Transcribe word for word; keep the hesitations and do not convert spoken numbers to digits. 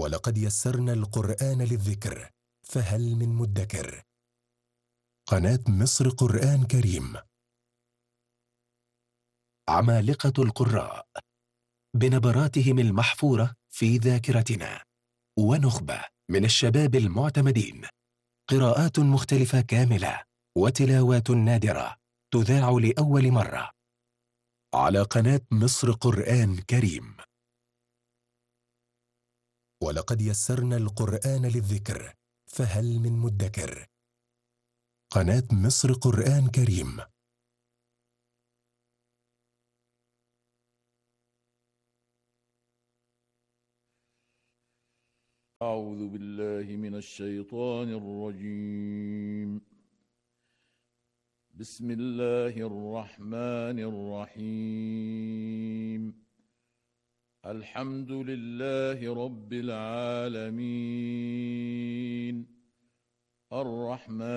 ولقد يسرنا القرآن للذكر فهل من مدكر. قناة مصر قرآن كريم. عمالقة القراء بنبراتهم المحفورة في ذاكرتنا، ونخبة من الشباب المعتمدين، قراءات مختلفة كاملة وتلاوات نادرة تذاع لأول مرة على قناة مصر قرآن كريم. ولقد يسرنا القرآن للذكر فهل من مدكر. قناة مصر قرآن كريم. أعوذ بالله من الشيطان الرجيم. بسم الله الرحمن الرحيم. الحمد لله رب العالمين الرحمن